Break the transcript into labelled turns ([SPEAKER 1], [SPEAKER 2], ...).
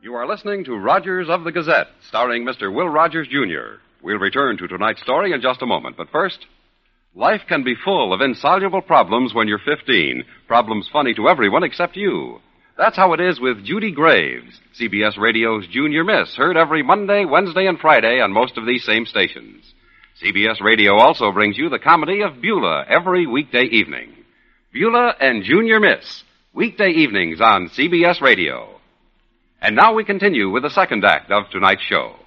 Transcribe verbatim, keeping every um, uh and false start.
[SPEAKER 1] You are listening to Rogers of the Gazette, starring Mister Will Rogers, Junior We'll return to tonight's story in just a moment, but first, life can be full of insoluble problems when you're fifteen. Problems funny to everyone except you. That's how it is with Judy Graves, C B S Radio's Junior Miss, heard every Monday, Wednesday, and Friday on most of these same stations. C B S Radio also brings you the comedy of Beulah every weekday evening. Beulah and Junior Miss, weekday evenings on C B S Radio. And now we continue with the second act of tonight's show.